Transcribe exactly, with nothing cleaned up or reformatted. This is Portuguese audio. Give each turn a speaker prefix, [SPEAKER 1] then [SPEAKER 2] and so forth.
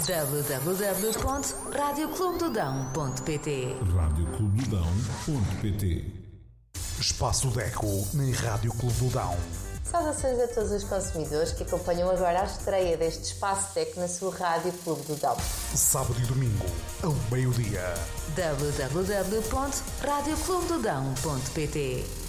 [SPEAKER 1] w w w ponto rádio clube do dão ponto p t
[SPEAKER 2] rádio clube do dão ponto p t.
[SPEAKER 3] Espaço Deco na Rádio Clube do Dão.
[SPEAKER 4] Saudações a todos os consumidores que acompanham agora a estreia deste Espaço Deco na sua Rádio Clube do Dão.
[SPEAKER 3] Sábado e domingo, ao meio-dia.
[SPEAKER 1] w w w ponto rádio clube do dão ponto p t